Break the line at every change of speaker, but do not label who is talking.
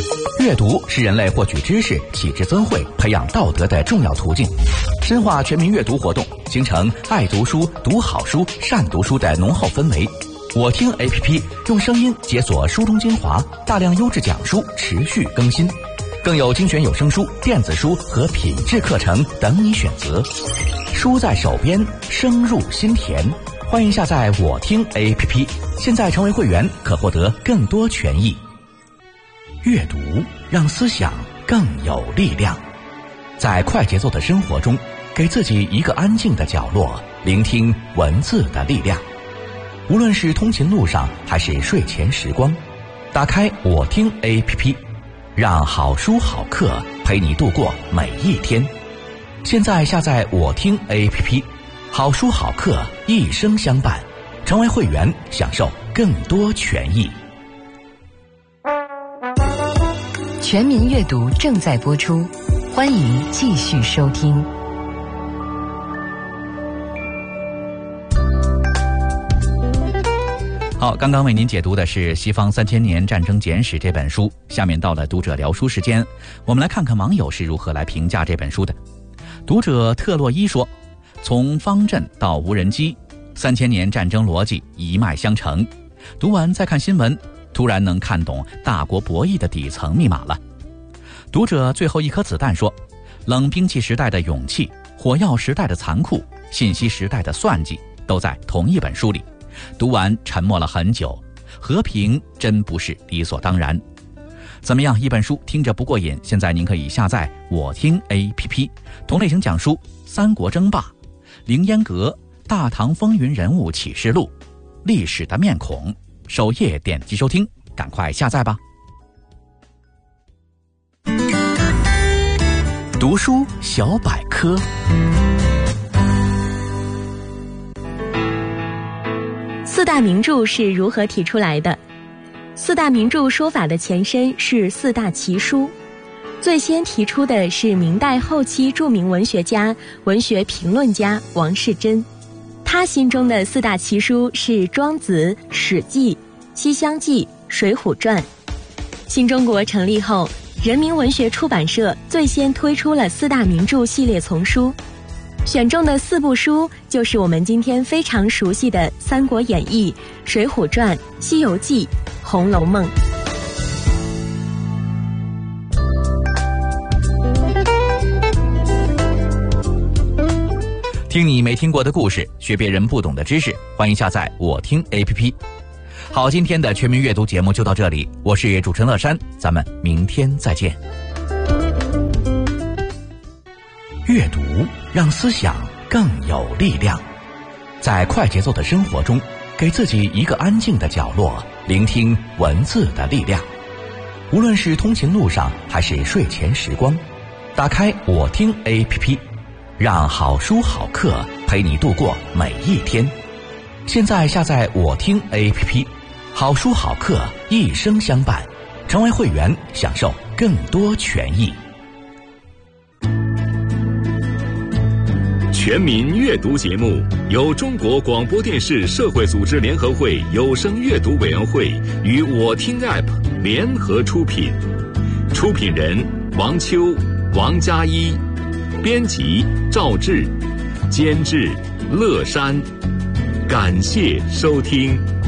阅读是人类获取知识、启智增慧、培养道德的重要途径。深化全民阅读活动，形成爱读书、读好书、善读书的浓厚氛围。我听 APP 用声音解锁书中精华，大量优质讲书持续更新，更有精选有声书、电子书和品质课程等你选择。书在手边，声入心田。欢迎下载我听 APP， 现在成为会员可获得更多权益。阅读让思想更有力量。在快节奏的生活中，给自己一个安静的角落，聆听文字的力量。无论是通勤路上还是睡前时光，打开我听 APP， 让好书好课陪你度过每一天。现在下载我听 APP， 好书好课一生相伴。成为会员，享受更多权益。
全民阅读正在播出，欢迎继续收听。
好，刚刚为您解读的是《西方3000年战争简史》这本书。下面到了读者聊书时间，我们来看看网友是如何来评价这本书的。读者特洛伊说，从方阵到无人机，3000年战争逻辑一脉相承。读完再看新闻，突然能看懂大国博弈的底层密码了。读者最后一颗子弹说，冷兵器时代的勇气，火药时代的残酷，信息时代的算计，都在同一本书里。读完沉默了很久，和平真不是理所当然。怎么样，一本书听着不过瘾，现在您可以下载我听 APP， 同类型讲书三国争霸、凌烟阁、大唐风云人物启示录、历史的面孔，首页点击收听，赶快下载吧。读书小百科。
四大名著是如何提出来的？四大名著说法的前身是四大奇书，最先提出的是明代后期著名文学家、文学评论家王士祯。他心中的四大奇书是《庄子》、《史记》、《西厢记》、《水浒传》。新中国成立后，人民文学出版社最先推出了四大名著系列丛书，选中的4部书就是我们今天非常熟悉的《三国演义》、《水浒传》、《西游记》、《红楼梦》。
听你没听过的故事，学别人不懂的知识，欢迎下载我听 APP。 好，今天的全民阅读节目就到这里，我是主持人乐山，咱们明天再见。阅读让思想更有力量。在快节奏的生活中，给自己一个安静的角落，聆听文字的力量。无论是通勤路上还是睡前时光，打开我听 APP， 让好书好课陪你度过每一天。现在下载我听 APP， 好书好课一生相伴。成为会员，享受更多权益。
全民阅读节目由中国广播电视社会组织联合会有声阅读委员会与我听 App 联合出品，出品人王秋、王佳一，编辑赵志，监制乐山。感谢收听。